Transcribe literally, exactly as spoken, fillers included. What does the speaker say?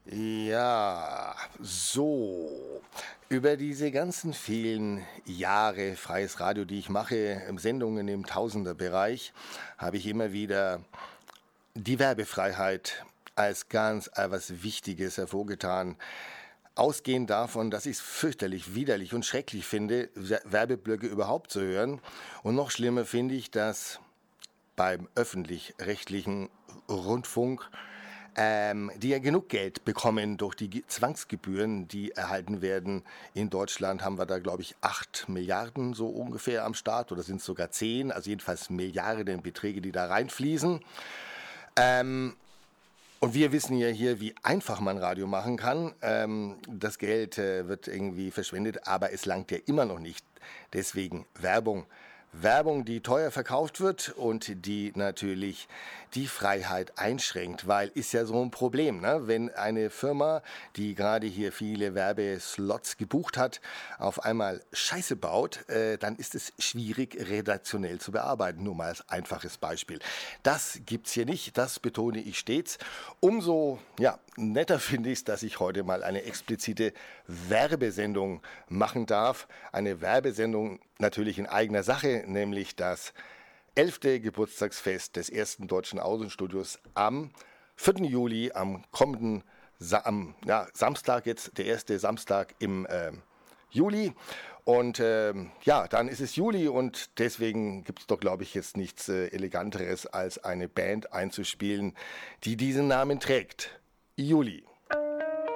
Ja, so. Über diese ganzen vielen Jahre freies Radio, die ich mache, Sendungen im Tausenderbereich, habe ich immer wieder die Werbefreiheit als ganz etwas Wichtiges hervorgetan. Ausgehend davon, dass ich es fürchterlich, widerlich und schrecklich finde, Werbeblöcke überhaupt zu hören. Und noch schlimmer finde ich, dass beim öffentlich-rechtlichen Rundfunk, ähm, die ja genug Geld bekommen durch die Ge- Zwangsgebühren, die erhalten werden. In Deutschland haben wir da, glaube ich, acht Milliarden so ungefähr am Start oder sind es sogar zehn, also jedenfalls Milliardenbeträge, die da reinfließen. Ähm, und wir wissen ja hier, wie einfach man Radio machen kann. Ähm, das Geld äh, wird irgendwie verschwendet, aber es langt ja immer noch nicht. Deswegen Werbung. Werbung, die teuer verkauft wird und die natürlich die Freiheit einschränkt, weil ist ja so ein Problem, ne? Wenn eine Firma, die gerade hier viele Werbeslots gebucht hat, auf einmal Scheiße baut, äh, dann ist es schwierig redaktionell zu bearbeiten. Nur mal als einfaches Beispiel. Das gibt's hier nicht, das betone ich stets. Umso ja, netter finde ich es, dass ich heute mal eine explizite Werbesendung machen darf. Eine Werbesendung natürlich in eigener Sache, nämlich das elfte Geburtstagsfest des ersten deutschen Außenstudios am vierten Juli, am kommenden Sa am, ja, Samstag jetzt, der erste Samstag im ähm, Juli. Und ähm, ja, dann ist es Juli und deswegen gibt es doch, glaube ich, jetzt nichts äh, Eleganteres, als eine Band einzuspielen, die diesen Namen trägt. Juli.